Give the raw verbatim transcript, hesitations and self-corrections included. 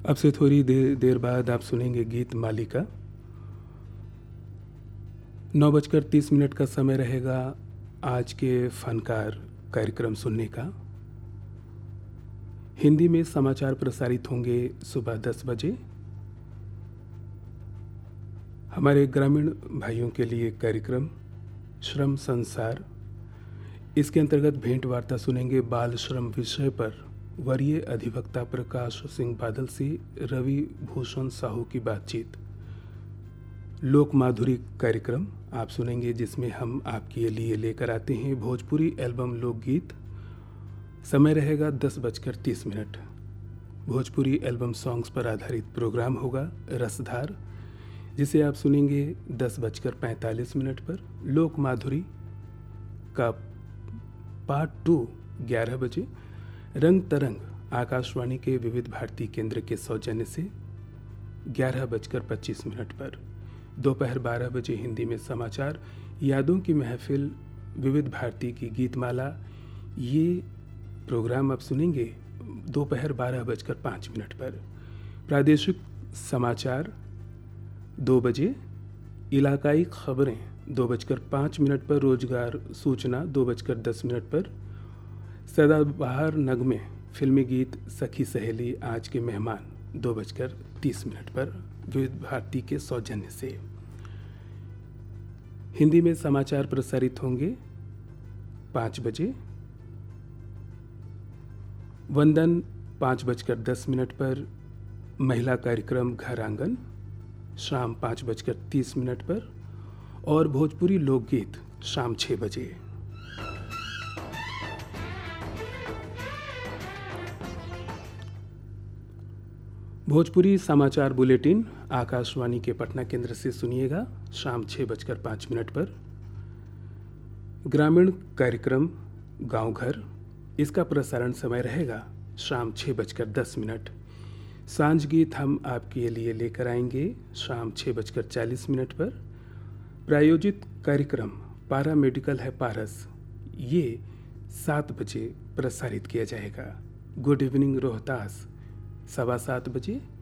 अब से थोड़ी देर देर बाद आप सुनेंगे गीत मालिका। नौ बजकर तीस मिनट का समय रहेगा आज के फनकार कार्यक्रम सुनने का। हिंदी में समाचार प्रसारित होंगे सुबह दस बजे। हमारे ग्रामीण भाइयों के लिए कार्यक्रम श्रम संसार, इसके अंतर्गत भेंट वार्ता सुनेंगे बाल श्रम विषय पर वरीय अधिवक्ता प्रकाश सिंह बादल से रवि भूषण साहू की बातचीत। लोक माधुरी कार्यक्रम आप सुनेंगे जिसमें हम आपके लिए लेकर आते हैं भोजपुरी एल्बम लोकगीत। समय रहेगा दस बजकर तीस मिनट। भोजपुरी एल्बम सॉन्ग्स पर आधारित प्रोग्राम होगा रसधार, जिसे आप सुनेंगे दस बजकर पैंतालीस मिनट पर। लोक माधुरी का पार्ट टू ग्यारह बजे। रंग तरंग आकाशवाणी के विविध भारती केंद्र के सौजन्य से ग्यारह बजकर पच्चीस मिनट पर। दोपहर बारह बजे हिंदी में समाचार, यादों की महफिल, विविध भारती की गीतमाला। ये प्रोग्राम आप सुनेंगे दोपहर बारह बजकर पाँच मिनट पर। प्रादेशिक समाचार दो बजे, इलाकाई खबरें दो बजकर पाँच मिनट पर। रोजगार सूचना दो बजकर दस मिनट पर। सदाबहार नगमे फिल्मी गीत सखी सहेली आज के मेहमान दो बजकर तीस मिनट पर विविध भारती के सौजन्य से। हिंदी में समाचार प्रसारित होंगे पाँच बजे। वंदन पाँच बजकर दस मिनट पर। महिला कार्यक्रम घर आंगन शाम पाँच बजकर तीस मिनट पर। और भोजपुरी लोकगीत शाम छः बजे। भोजपुरी समाचार बुलेटिन आकाशवाणी के पटना केंद्र से सुनिएगा शाम छः बजकर पाँच मिनट पर। ग्रामीण कार्यक्रम गांव घर, इसका प्रसारण समय रहेगा शाम छः बजकर दस मिनट। सांझ गीत हम आपके लिए लेकर आएंगे शाम छः बजकर चालीस मिनट पर। प्रायोजित कार्यक्रम पारा मेडिकल है पारस, ये सात बजे प्रसारित किया जाएगा। गुड इवनिंग रोहतास सवा सात बजे।